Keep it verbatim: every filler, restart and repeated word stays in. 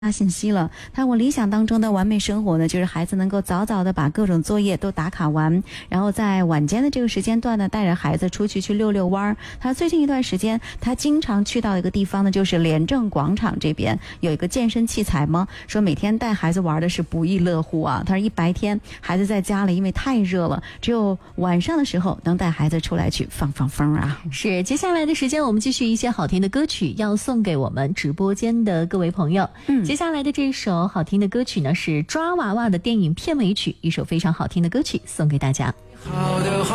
发信息了，他我理想当中的完美生活呢，就是孩子能够早早的把各种作业都打卡完，然后在晚间的这个时间段呢，带着孩子出去去溜溜弯儿。他最近一段时间，他经常去到一个地方呢，就是廉政广场这边有一个健身器材嘛，说每天带孩子玩的是不亦乐乎啊。他说一白天孩子在家里，因为太热了，只有晚上的时候能带孩子出来去放放风啊。 是，接下来的时间我们继续一些好听的歌曲，要送给我们直播间的各位朋友。嗯。接下来的这一首好听的歌曲呢，是抓娃娃的电影片尾曲，一首非常好听的歌曲送给大家。好的。